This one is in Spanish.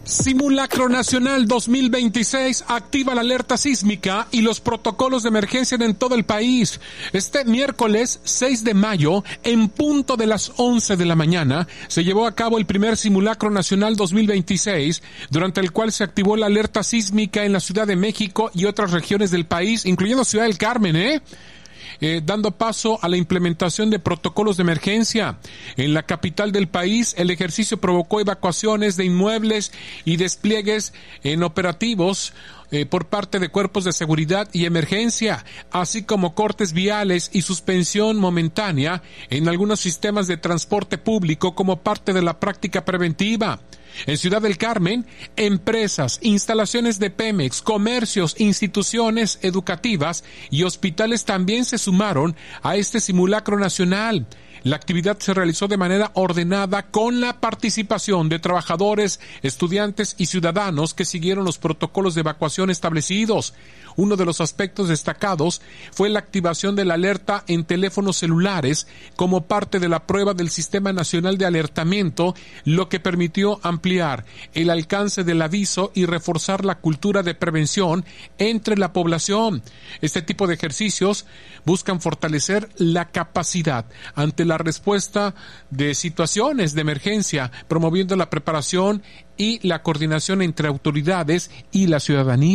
Simulacro Nacional 2026 activa la alerta sísmica y los protocolos de emergencia en todo el país. Este miércoles 6 de mayo, en punto de las 11 de la mañana, se llevó a cabo el primer Simulacro Nacional 2026, durante el cual se activó la alerta sísmica en la Ciudad de México y otras regiones del país, incluyendo Ciudad del Carmen, dando paso a la implementación de protocolos de emergencia. En la capital del país, el ejercicio provocó evacuaciones de inmuebles y despliegues en operativos por parte de cuerpos de seguridad y emergencia, así como cortes viales y suspensión momentánea en algunos sistemas de transporte público como parte de la práctica preventiva. En Ciudad del Carmen, empresas, instalaciones de Pemex, comercios, instituciones educativas y hospitales también se sumaron a este simulacro nacional. La actividad se realizó de manera ordenada con la participación de trabajadores, estudiantes y ciudadanos que siguieron los protocolos de evacuación establecidos. Uno de los aspectos destacados fue la activación de la alerta en teléfonos celulares como parte de la prueba del Sistema Nacional de Alertamiento, lo que permitió ampliar el alcance del aviso y reforzar la cultura de prevención entre la población. Este tipo de ejercicios buscan fortalecer la capacidad ante la respuesta de situaciones de emergencia, promoviendo la preparación y la coordinación entre autoridades y la ciudadanía.